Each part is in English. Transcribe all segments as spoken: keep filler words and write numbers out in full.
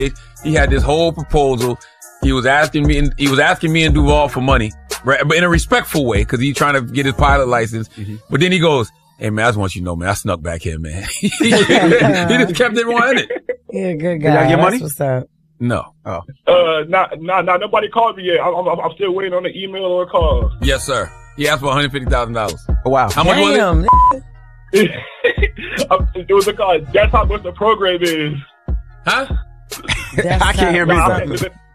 he had this whole proposal. He was asking me, and he was asking me and Duval for money, right? But in a respectful way, because he's trying to get his pilot license. Mm-hmm. But then he goes, "Hey man, I just want you to know, man, I snuck back here, man." he just kept it one hundred. Yeah, good guy. Get money? That's what's up. No. Oh. Uh, not, not, not nobody called me yet. I'm, I'm, I'm still waiting on the email or a call. Yes, sir. He asked for one hundred fifty thousand dollars. Oh, wow. How much Damn, was it? It was a call. That's how much the program is. Huh? I can't hear me. Nah, I,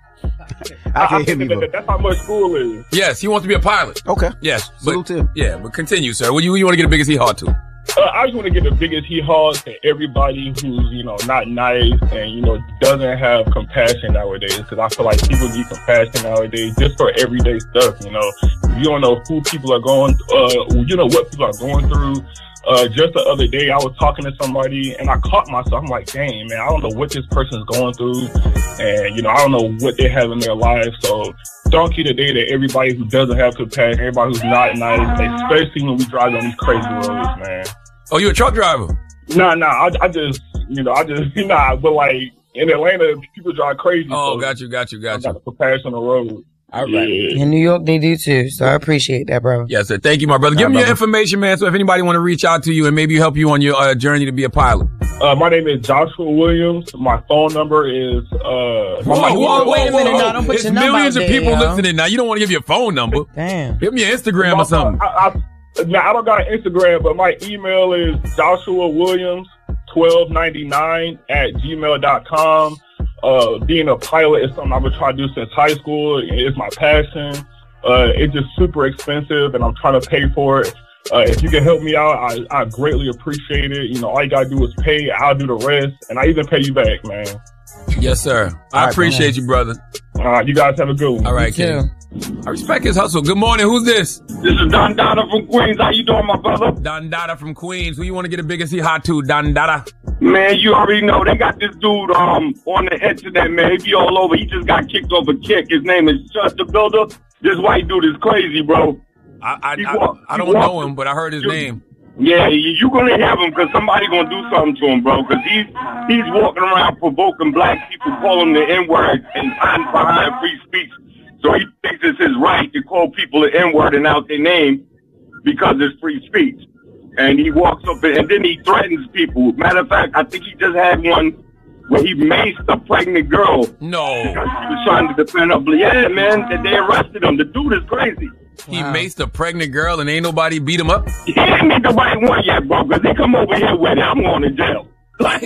I can't hear me. That, that's how much school is. Yes, he wants to be a pilot. Okay. Yes. Salute but, to him. Yeah, but continue, sir. What do you, you want to get the biggest hee haw to? Uh, I just want to get the biggest hee haw to everybody who's, you know, not nice and, you know, doesn't have compassion nowadays. Because I feel like people need compassion nowadays just for everyday stuff, you know. You don't know who people are going, uh, you know, what people are going through. Uh, just the other day, I was talking to somebody and I caught myself. I'm like, dang, man, I don't know what this person's going through. And, you know, I don't know what they have in their life. So donkey today to everybody who doesn't have compassion, everybody who's not nice, especially when we drive on these crazy roads, man. Oh, you a truck driver? Nah, nah, I, I just, you know, I just, nah, but like in Atlanta, people drive crazy. Oh, so got you, got you, got I you. got compassion on the road. All right. Yeah. In New York, they do too. So I appreciate that, bro. Yes, sir. Thank you, my brother. Give All me right, your brother. information, man. So if anybody want to reach out to you and maybe help you on your uh, journey to be a pilot. Uh, my name is Joshua Williams. My phone number is, uh, Whoa, my, whoa, whoa, wait a whoa, minute, whoa. now, don't put There's your number millions out of there, people yo. listening now. You don't want to give your phone number. Damn. Give me your Instagram or something. I, I, now, I don't got an Instagram, but my email is Joshua Williams twelve ninety-nine at gmail dot com. Uh, being a pilot is something I've been trying to do since high school. It's my passion. Uh, it's just super expensive, and I'm trying to pay for it. Uh, if you can help me out, I, I greatly appreciate it. You know, all you gotta do is pay. I'll do the rest, and I even pay you back, man. Yes, sir. I right, appreciate you, brother. Uh, you guys have a good one. All right, You King. I respect his hustle. Good morning. Who's this? This is Don Dada from Queens. How you doing, my brother? Don Dada from Queens. Who you want to get the biggest hee haw to? Don Dada. Man, you already know they got this dude um on the internet, man. He be all over. He just got kicked off a kick. His name is Chud the Builder. This white dude is crazy, bro. I I, He I, walk- I he don't walk- know him, but I heard his You- name. Yeah, you, you gonna have him because somebody gonna do something to him, bro. Because he's he's walking around provoking black people, calling the N word and hiding behind free speech. So he thinks it's his right to call people the N word and out their name because it's free speech. And he walks up and, and then he threatens people. Matter of fact, I think he just had one where he maced a pregnant girl No. because she was trying to defend her. Yeah, man, they- they arrested him. The dude is crazy. He maced a pregnant girl and ain't nobody beat him up? He ain't made the right one yet, bro, because they come over here with it. I'm going to jail. Like,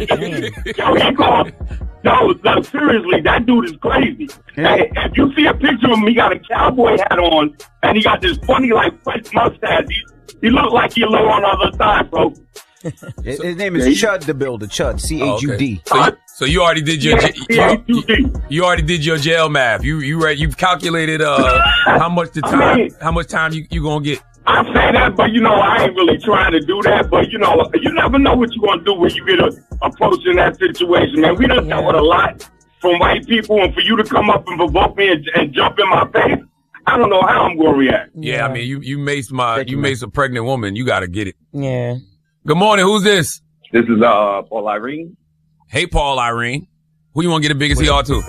yo, he called. No, no, seriously, that dude is crazy. Hey, if you see a picture of him, he got a cowboy hat on, and he got this funny, like, French mustache. He, he look like he live on the other side, bro. His, his name is Chud the Builder. Chud. C H U D. So you, so you already did your Yeah, j- yeah, you, you you, did. you already did your jail math. You you read you've calculated uh how much the I time mean- how much time you you gonna get. I say that, but you know, I ain't really trying to do that. But you know, you never know what you're gonna do when you get a, approached in that situation, man. We done dealt with a lot from white people, and for you to come up and provoke me and, and jump in my face, I don't know how I'm gonna react. Yeah, I mean you you maced my Thank you you, man. maced a pregnant woman. You gotta get it. Yeah. Good morning. Who's this? This is uh Paul Irene. Hey, Paul Irene. Who you want to get the biggest hee haw to?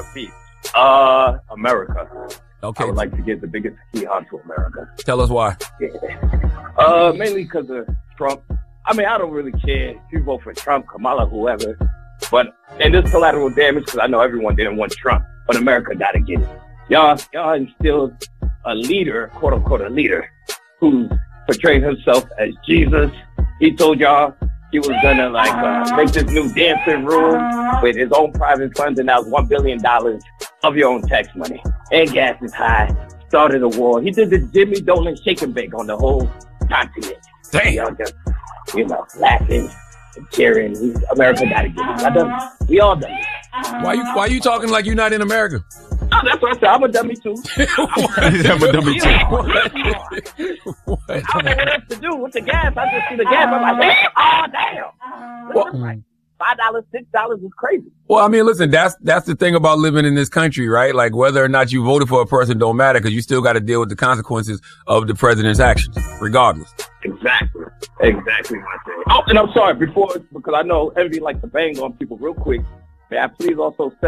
Uh, America. Okay, I would like to get the biggest hee haw to America. tell us why. Uh, mainly because of Trump. I mean, I don't really care if you vote for Trump, Kamala, whoever. But and this collateral damage because I know everyone didn't want Trump, but America got to get it. Y'all, y'all instilled a leader, quote unquote, a leader who portrayed himself as Jesus. He told y'all he was gonna like uh, make this new dancing room with his own private funds, and now it's one billion dollars of your own tax money. And gas is high. Started a war. He did the Jimmy Dolan shake and bake on the whole continent. Damn. Y'all just, you know, laughing and cheering. We, America gotta get it. I done. We all done it. Why you why you talking like you're not in America? Oh, that's what I said. I'm a dummy too. I'm a dummy too. What? I don't know what else to do with the gas. I just see the gas. I'm like, damn, oh damn. Well, Mm. Five dollars, six dollars is crazy. Well, I mean, listen, that's that's the thing about living in this country, right? Like whether or not you voted for a person don't matter because you still got to deal with the consequences of the president's actions, regardless. Exactly. Exactly what I said. Oh, and I'm sorry before because I know Envy likes to bang on people real quick. May I please also